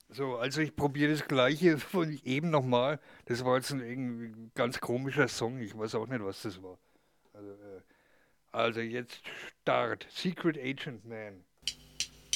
So, also ich probiere das Gleiche von eben nochmal. Das war jetzt ein irgendwie ganz komischer Song. Ich weiß auch nicht, was das war. Also, also jetzt Start. Secret Agent Man.